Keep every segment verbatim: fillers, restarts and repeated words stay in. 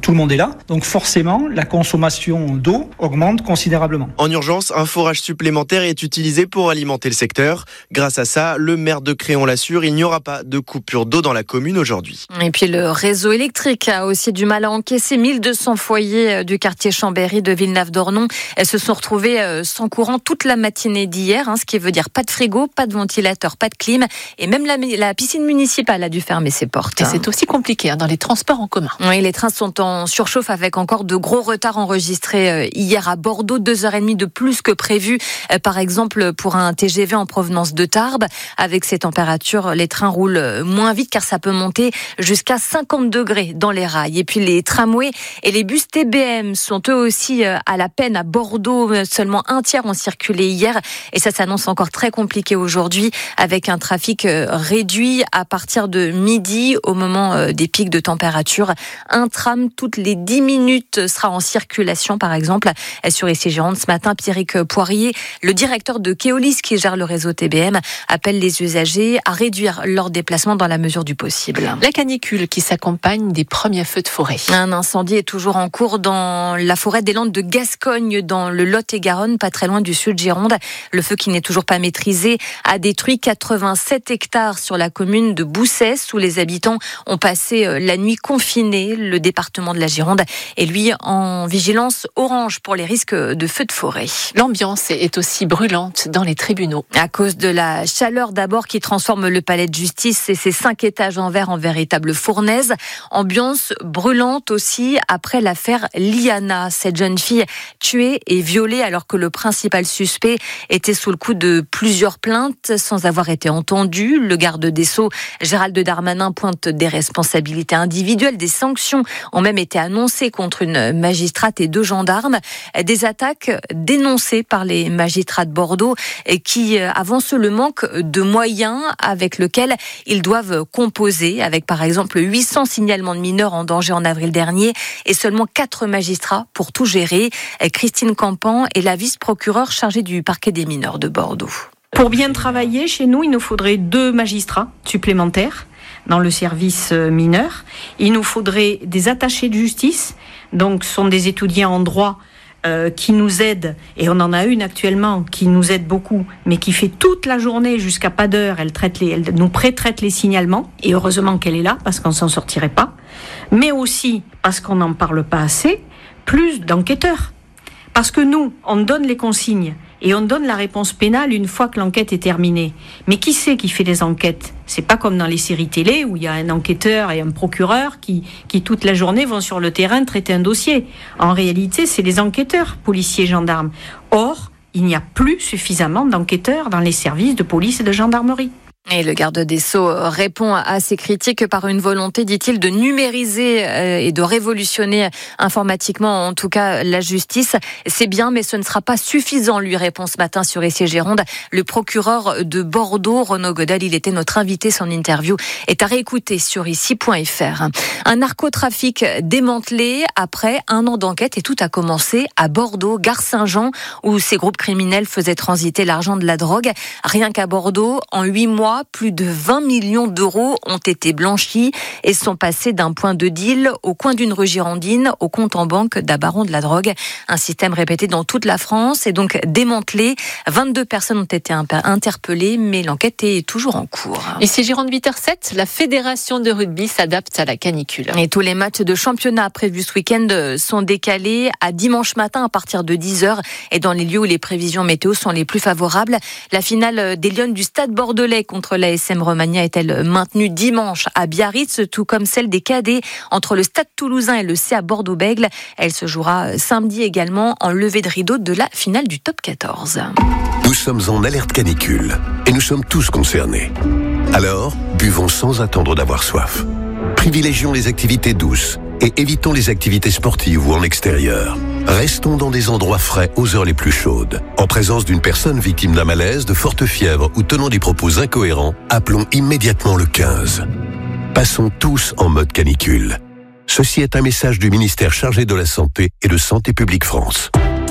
tout le monde est là. Donc forcément, la consommation d'eau augmente considérablement. En urgence, un forage supplémentaire est utilisé pour alimenter le secteur. Grâce à ça, le maire de Créon l'assure, il n'y aura pas de coupure d'eau dans la commune aujourd'hui. Et puis le réseau électrique a aussi du mal à encaisser. mille deux cents foyers du quartier Chambéry de Villeneuve-d'Ornon se sont retrouvés sans courant toute la matinée d'hier, hein, ce qui veut dire pas de frigo, pas de ventilateur, pas de clim, et même la, la piscine municipale a dû fermer ses portes. Et c'est aussi compliqué hein, dans les transports en commun. Oui, les trains sont en surchauffe avec encore de gros retards enregistrés hier à Bordeaux, deux heures et demie de plus que prévu. Par exemple, pour un T G V en provenance de Tarbes, avec ces températures, les trains roulent moins vite car ça peut monter jusqu'à cinquante degrés dans les rails. Et puis les tramways et les bus T B M sont eux aussi à la peine à Bordeaux. Seulement un tiers ont circulé hier et ça s'annonce encore très compliqué aujourd'hui avec un trafic réduit à partir de midi au moment des pics de température. Un tram toutes les dix minutes sera en circulation par exemple sur Issy-Gironde. Ce matin, Pierrick Poirier, le directeur de Keolis qui gère le réseau T B M, appelle les usagers à réduire leur déplacement dans la mesure du possible. La canicule qui s'accompagne des premiers feux de forêt. Un incendie est toujours en cours dans la forêt des Landes de Gascogne, dans le Lot-et-Garonne, pas très loin du sud Gironde. Le feu qui n'est toujours pas maîtrisé a détruit quatre-vingt-sept hectares sur la commune de Boussès, où les habitants ont passé la nuit confinés. Le département de la Gironde est lui en vigilance orange pour les risques de feux de forêt. L'ambiance est aussi brûlante dans les tribunaux. À cause de la chaleur d'abord qui transforme le palais de justice et ses cinq étages en verre en véritable fournaise. Ambiance brûlante aussi après l'affaire Liana, cette jeune fille tuée et violée alors que le principal suspect était sous le coup de plusieurs plaintes sans avoir été entendu. Le garde des Sceaux, Gérald Darmanin, pointe des responsabilités individuelles. Des sanctions ont même été annoncées contre une magistrate et deux gendarmes. Des attaques dénoncées par les magistrats de Bordeaux qui avancent le manque de moyens avec lequel ils doivent composer, avec par exemple huit cents signalements de mineurs en danger en avril dernier et seulement quatre magistrats pour tout gérer. Christine Campan est la vice-procureure chargée du parquet des mineurs de Bordeaux. Pour bien travailler chez nous, il nous faudrait deux magistrats supplémentaires dans le service mineur. Il nous faudrait des attachés de justice, donc ce sont des étudiants en droit euh, qui nous aident, et on en a une actuellement qui nous aide beaucoup, mais qui fait toute la journée jusqu'à pas d'heure, elle, traite les, elle nous pré-traite les signalements, et heureusement qu'elle est là, parce qu'on s'en sortirait pas, mais aussi parce qu'on n'en parle pas assez, plus d'enquêteurs. Parce que nous, on donne les consignes et on donne la réponse pénale une fois que l'enquête est terminée. Mais qui c'est qui fait les enquêtes ? C'est pas comme dans les séries télé où il y a un enquêteur et un procureur qui, qui toute la journée vont sur le terrain traiter un dossier. En réalité, c'est les enquêteurs, policiers, gendarmes. Or, il n'y a plus suffisamment d'enquêteurs dans les services de police et de gendarmerie. Et le garde des Sceaux répond à ces critiques par une volonté, dit-il, de numériser et de révolutionner informatiquement, en tout cas, la justice. C'est bien, mais ce ne sera pas suffisant, lui répond ce matin sur Issy-Gironde le procureur de Bordeaux, Renaud Godel. Il était notre invité. Son interview est à réécouter sur ici point f r. Un narcotrafic démantelé après un an d'enquête et tout a commencé à Bordeaux, gare Saint-Jean, où ces groupes criminels faisaient transiter l'argent de la drogue. Rien qu'à Bordeaux, en huit mois, plus de vingt millions d'euros ont été blanchis et sont passés d'un point de deal au coin d'une rue Girondine au compte en banque d'un baron de la drogue. Un système répété dans toute la France et donc démantelé. vingt-deux personnes ont été interpellées, mais l'enquête est toujours en cours. Ici Gironde huit heures sept, la fédération de rugby s'adapte à la canicule. Et tous les matchs de championnat prévus ce week-end sont décalés à dimanche matin à partir de dix heures et dans les lieux où les prévisions météo sont les plus favorables. La finale des Lions du Stade Bordelais contre l'A S M Romagna est-elle maintenue dimanche à Biarritz, tout comme celle des cadets entre le Stade Toulousain et le C A Bordeaux-Bègles. Elle se jouera samedi également en levée de rideau de la finale du top quatorze. Nous sommes en alerte canicule et nous sommes tous concernés. Alors, buvons sans attendre d'avoir soif. Privilégions les activités douces et évitons les activités sportives ou en extérieur. Restons dans des endroits frais aux heures les plus chaudes. En présence d'une personne victime d'un malaise, de forte fièvre ou tenant des propos incohérents, appelons immédiatement le quinze. Passons tous en mode canicule. Ceci est un message du ministère chargé de la Santé et de Santé publique France.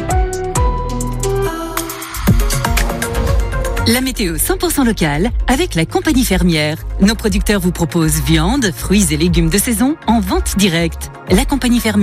La météo cent pour cent locale avec la compagnie fermière. Nos producteurs vous proposent viande, fruits et légumes de saison en vente directe. La compagnie fermière.